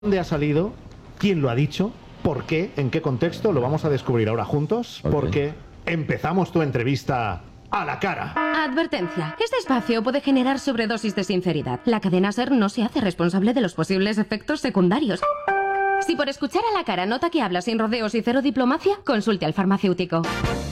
¿Dónde ha salido? ¿Quién lo ha dicho? ¿Por qué? ¿En qué contexto? Lo vamos a descubrir ahora juntos, porque empezamos tu entrevista a la cara. Advertencia. Este espacio puede generar sobredosis de sinceridad. La cadena SER no se hace responsable de los posibles efectos secundarios. Si por escuchar a la cara nota que habla sin rodeos y cero diplomacia, consulte al farmacéutico.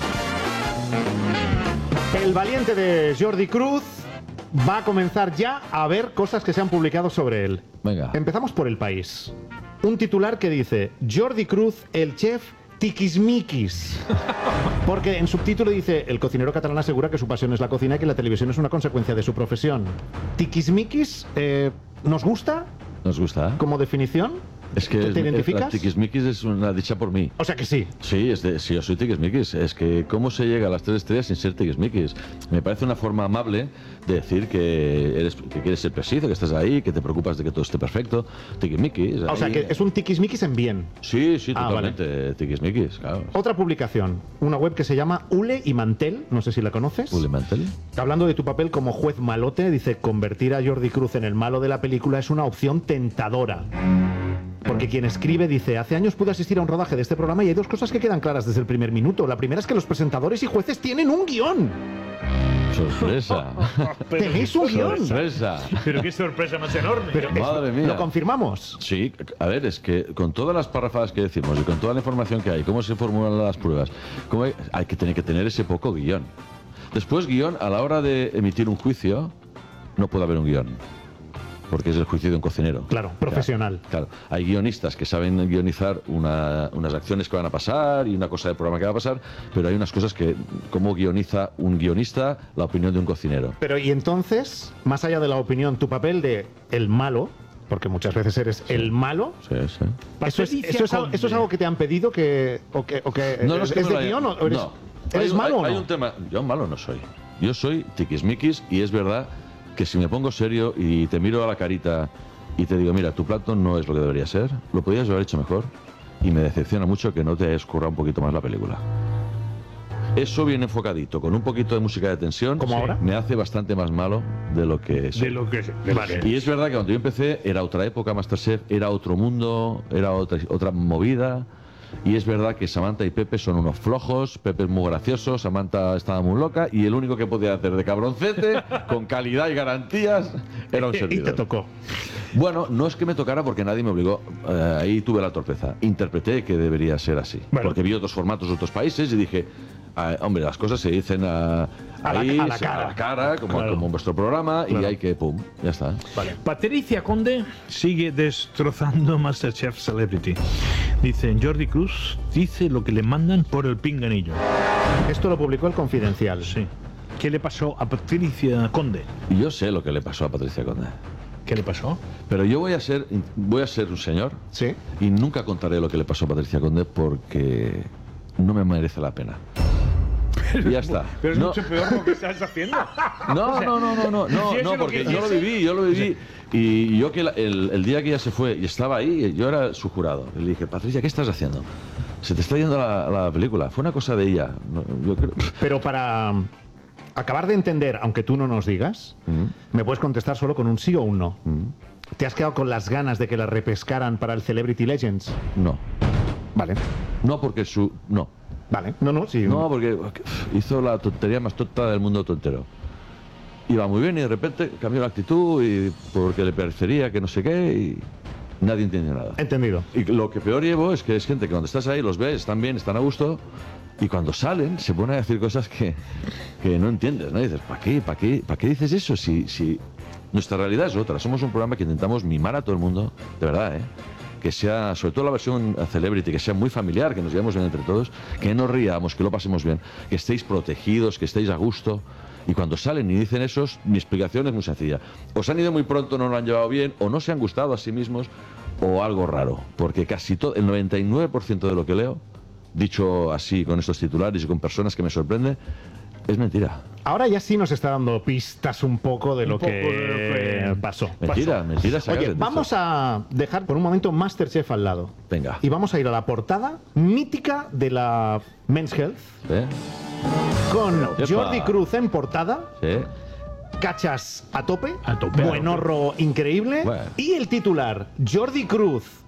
El valiente de Jordi Cruz va a comenzar ya a ver cosas que se han publicado sobre él. Venga. Empezamos por El País. Un titular que dice: Jordi Cruz, el chef tiquismiquis. Porque en subtítulo dice: el cocinero catalán asegura que su pasión es la cocina y que la televisión es una consecuencia de su profesión. Tiquismiquis, ¿nos gusta? ¿Nos gusta? Como definición. Es que ¿Te identificas? Tiquismiquis es una dicha por mí. O sea que sí. Sí, sí, yo soy tiquismiquis. Es que ¿cómo se llega a las 3 estrellas sin ser tiquismiquis? Me parece una forma amable de decir que quieres ser preciso, que estás ahí, que te preocupas de que todo esté perfecto. Tiquismiquis. O sea que es un tiquismiquis en bien. Sí, sí, totalmente. Vale. Tiquismiquis, claro. Otra publicación, una web que se llama Ule y Mantel, no sé si la conoces. ¿Ule Mantel? Hablando de tu papel como juez malote, dice: convertir a Jordi Cruz en el malo de la película es una opción tentadora. Porque quien escribe dice: hace años pude asistir a un rodaje de este programa y hay dos cosas que quedan claras desde el primer minuto. La primera es que los presentadores y jueces tienen un guión. ¡Sorpresa! ¿Tenéis un guión? ¡Sorpresa! Pero qué sorpresa más enorme. Pero Madre mía. ¿Lo confirmamos? Sí, a ver, es que con todas las parrafadas que decimos y con toda la información que hay, cómo se formulan las pruebas, hay que tener ese poco guión. Después, guión, a la hora de emitir un juicio, no puede haber un guión. Porque es el juicio de un cocinero. Claro, profesional. Claro, hay guionistas que saben guionizar unas acciones que van a pasar y una cosa del programa que va a pasar, pero hay unas cosas que, ¿cómo guioniza un guionista la opinión de un cocinero? Pero y entonces, más allá de la opinión, tu papel de el malo, porque muchas veces eres el malo. Sí, sí. ¿Eso es algo que te han pedido o que No, no es que ¿es me de lo guión haya- o eres, no. ¿eres malo o no? Hay un tema. Yo malo no soy. Yo soy tiquismiquis y es verdad que si me pongo serio y te miro a la carita y te digo: mira, tu plato no es lo que debería ser, lo podías haber hecho mejor, y me decepciona mucho que no te hayas currado un poquito más la película. Eso bien enfocadito, con un poquito de música de tensión, ¿Como ahora? me hace bastante más malo de lo que soy. De lo que vale. Y es verdad que cuando yo empecé era otra época, Masterchef, era otro mundo, era otra movida. Y es verdad que Samantha y Pepe son unos flojos, Pepe es muy gracioso, Samantha estaba muy loca y el único que podía hacer de cabroncete, con calidad y garantías, era un servidor. Y te tocó. Bueno, no es que me tocara porque nadie me obligó, ahí tuve la torpeza. Interpreté que debería ser así, Bueno. porque vi otros formatos de otros países y dije: hombre, las cosas se dicen a la cara, como en vuestro programa, Claro. y hay que, pum, ya está. Vale. Patricia Conde sigue destrozando Masterchef Celebrity. Dice: Jordi Cruz dice lo que le mandan por el pinganillo. Esto lo publicó El Confidencial. Sí. ¿Qué le pasó a Patricia Conde? Y yo sé lo que le pasó a Patricia Conde. ¿Qué le pasó? Pero yo voy a ser un señor Sí. y nunca contaré lo que le pasó a Patricia Conde porque no me merece la pena. Y ya está. Pero es No, mucho peor lo que estás haciendo. no, porque yo lo viví. Y yo que el día que ella se fue y estaba ahí, yo era su jurado. Y le dije: Patricia, ¿qué estás haciendo? Se te está yendo la película. Fue una cosa de ella. Yo creo. Pero para acabar de entender, aunque tú no nos digas, me puedes contestar solo con un sí o un no. ¿Te has quedado con las ganas de que la repescaran para el Celebrity Legends? No. Vale. No, porque no. Vale. No, sí. No, porque hizo la tontería más tonta del mundo tontero. Iba muy bien y de repente cambió la actitud y porque le parecería que no sé qué y nadie entiende nada. Entendido. Y lo que peor llevo es que es gente que cuando estás ahí los ves, están bien, están a gusto, y cuando salen se ponen a decir cosas que no entiendes, ¿no? Y dices: ¿para qué dices eso? Si nuestra realidad es otra. Somos un programa que intentamos mimar a todo el mundo, de verdad, ¿eh? Que sea, sobre todo la versión Celebrity, que sea muy familiar, que nos llevemos bien entre todos, que nos riamos, que lo pasemos bien, que estéis protegidos, que estéis a gusto. Y cuando salen y dicen eso, mi explicación es muy sencilla: os han ido muy pronto, no lo han llevado bien, o no se han gustado a sí mismos, o algo raro. Porque casi todo, el 99% de lo que leo, dicho así con estos titulares y con personas que me sorprende, es mentira. Ahora ya sí nos está dando pistas un poco de lo que pasó. Mentira, Oye, vamos a dejar por un momento Masterchef al lado. Venga. Y vamos a ir a la portada mítica de la Men's Health, ¿Eh? con Epa. Jordi Cruz en portada ¿Sí? cachas a tope, A tope. buenorro increíble, Bueno. y el titular, Jordi Cruz